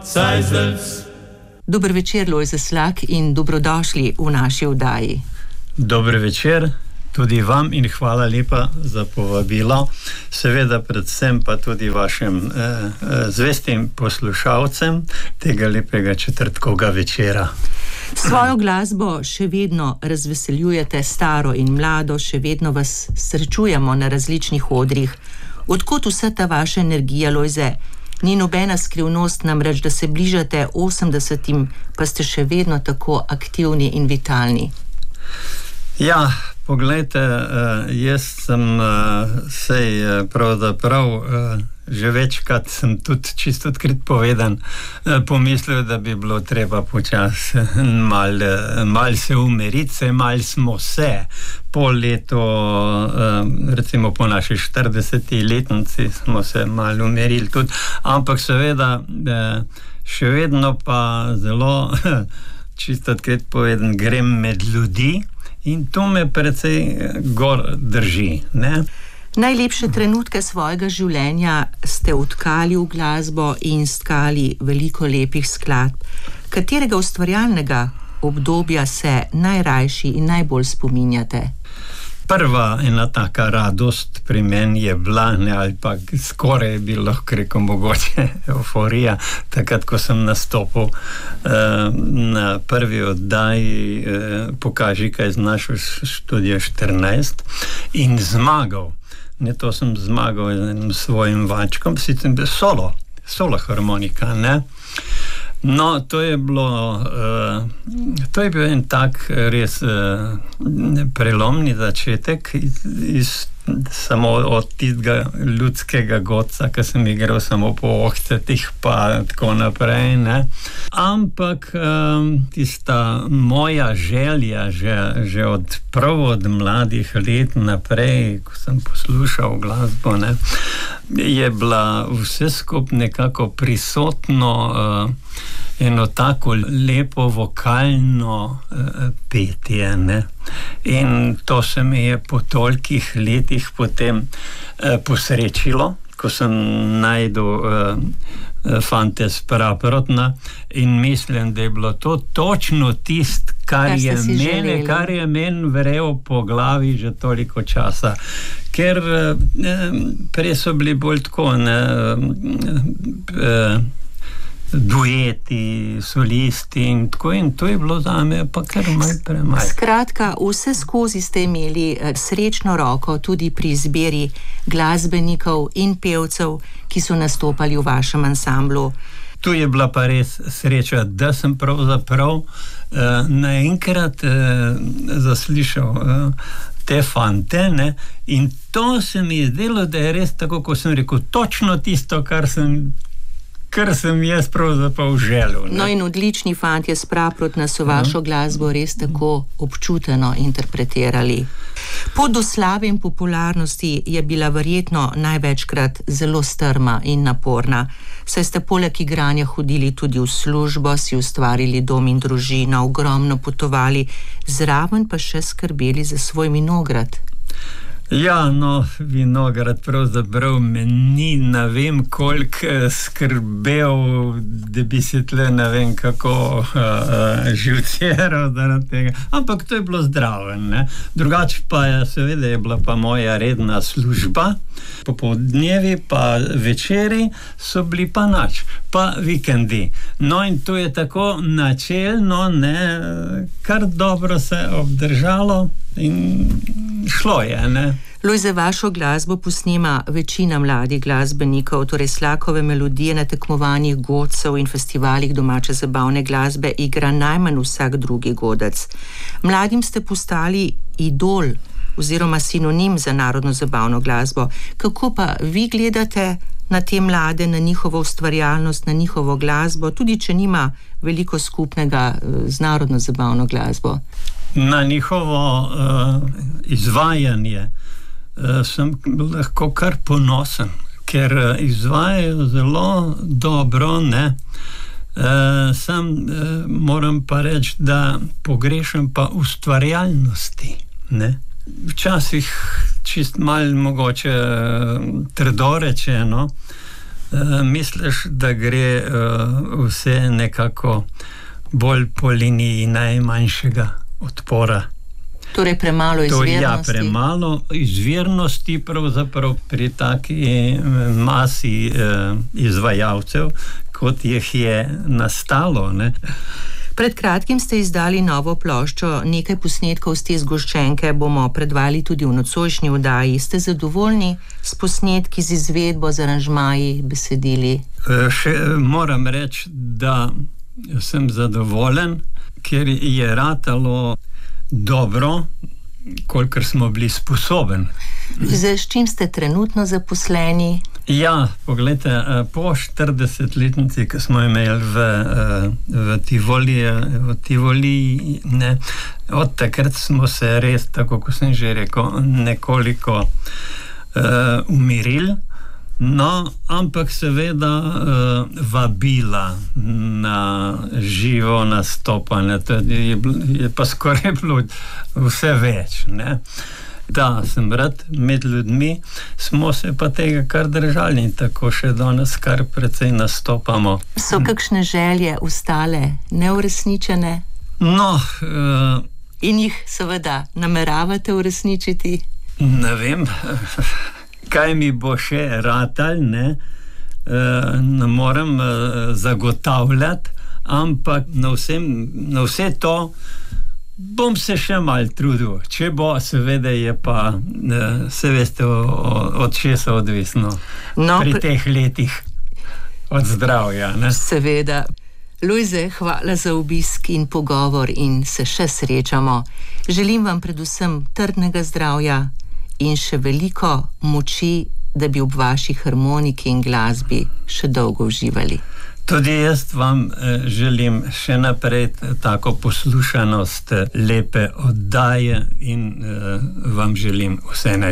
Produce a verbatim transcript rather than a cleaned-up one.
Zeisels. Dober večer, Lojze Slak, in dobrodošli v naši oddaji. Dober večer tudi vam in hvala lepa za povabilo. Seveda predvsem pa tudi vašim eh, eh, zvestim poslušalcem tega lepega četrtkovega večera. Svojo glasbo še vedno razveseljujete staro in mlado, še vedno vas srečujemo na različnih odrih. Odkot vsa ta vaša energija, Lojze? Ni nobena skrivnost namreč, da se bližate osemdesetim, pa ste še vedno tako aktivni in vitalni. Ja, poglejte, jaz sem sej pravzaprav že večkrat sem tudi čisto odkrit povedan pomislil, da bi bilo treba počasi mal, mal se umiriti, se mal smo se po letu, recimo po naši štirideseti letnici smo se mal umirili tudi, ampak seveda še vedno pa zelo čisto odkrit povedan grem med ljudi in to me precej gor drži, ne? Najlepše trenutke svojega življenja ste vtkali v glasbo in stkali veliko lepih skladb. Katerega ustvarjalnega obdobja se najrajši in najbolj spominjate? Prva ena taka radost pri meni je bila, ne, ali pa skoraj je bilo, lahko rekel, mogoče euforija, takrat, ko sem nastopil eh, na prvi oddaji eh, Pokaži, kaj znaš v Studio štirinajst in zmagal. Ne, to sem zmagal z enim svojim vačkom, sicer bil solo, solo harmonika, ne. No, to je bilo, uh, to je bil en tak res uh, prelomni začetek iz, iz, samo od tistega ljudskega godca, ki sem igral samo po ohcetih pa tako naprej, ne. Ampak um, tista moja želja že, že od prav od mladih let naprej, ko sem poslušal glasbo, ne, je bila vse skupaj nekako prisotno uh, eno tako lepo vokalno uh, petje, ne. In to se mi je po tolikih letih potem uh, posrečilo, ko sem najdel uh, fante s Praprotna in mislim, da je bilo to točno tist, kar, kar je mene, kar je meni verjel po glavi že toliko časa. Ker eh, prej so bili bolj tako, ne, eh, dueti, solisti in tako, in to je bilo zame pa kar malo premalo. Skratka, vse skozi ste imeli srečno roko tudi pri izbiri glasbenikov in pevcev, ki so nastopali v vašem ansamblu. Tu je bila pa res sreča, da sem pravzaprav uh, naenkrat uh, zaslišal uh, te fante, ne, in to se mi je zdelo, da je res tako, ko sem rekel, točno tisto, kar sem kar sem jaz pravzaprav želel. Ne? No in odlični fantje s Praprotna so vašo glasbo res tako občuteno interpretirali. Pot do slave in popularnosti je bila verjetno največkrat zelo strma in naporna, saj ste poleg igranja hodili tudi v službo, si ustvarili dom in družino, ogromno potovali, zraven pa še skrbeli za svoj vinograd. Ja, no, vinograd pravzaprav me ni, ne vem koliko skrbel, da bi se tle ne vem kako uh, uh, živceral zaradi tega, ampak to je bilo zdravo, ne. Drugače pa je, seveda je bila pa moja redna služba, popoldnevi pa večeri so bili pa noč, pa vikendi. No in to je tako načelno, ne, kar dobro se obdržalo in šlo je, ne. Lojze, vašo glasbo posnema večina mladih glasbenikov, torej Slakove melodije na tekmovanjih godcev in festivalih domače zabavne glasbe igra najmanj vsak drugi godec. Mladim ste postali idol oziroma sinonim za narodno zabavno glasbo. Kako pa vi gledate na te mlade, na njihovo ustvarjalnost, na njihovo glasbo, tudi če nima veliko skupnega z narodno zabavno glasbo? Na njihovo uh, izvajanje uh, sem lahko kar ponosen, ker uh, izvajajo zelo dobro, ne. Uh, sam uh, moram pa reči, da pogrešam pa ustvarjalnosti, ne. Včasih čist malo mogoče uh, trdo rečeno, misliš, da gre uh, vse nekako bolj po liniji najmanjšega odpora? Torej premalo izvirnosti? To, ja, premalo izvirnosti pravzaprav pri taki masi eh, izvajalcev, kot jih je nastalo, ne? Pred kratkim ste izdali novo ploščo, nekaj posnetkov z te zgoščenke bomo predvali tudi v nocojšnji oddaji. Ste zadovoljni s posnetki, z izvedbo, z aranžmaji, besedili? E, še moram reči, da sem zadovoljen, ker je ratalo dobro, kolikor smo bili sposobni. Z čim ste trenutno zaposleni? Ja, pogledajte, po štiridesetletnici, ki smo imeli v, v Tivoli, v Tivoli, ne, od takrat smo se res, tako kot sem že rekel, nekoliko uh, umirili. No, ampak seveda uh, vabila na živo nastopanje, je, je pa skoraj bilo vse več, ne. Da, sem rad med ljudmi, smo se pa tega kar držali in tako še danes kar precej nastopamo. So kakšne želje ostale neuresničene? No, uh, in jih seveda nameravate uresničiti? Ne vem, kaj mi bo še ratal, ne, uh, ne morem uh, zagotavljati, ampak na, vsem, na vse to bom se še mal trudil. Če bo, seveda je pa, se veste, od česa odvisno. No, pri teh letih od zdravja, ne? Seveda. Lojze, hvala za obisk in pogovor in se še srečamo. Želim vam predvsem trdnega zdravja in še veliko moči, da bi ob vaši harmoniki in glasbi še dolgo uživali. Tudi jaz vam želim še naprej tako poslušanost, lepe oddaje in vam želim vse najbolje.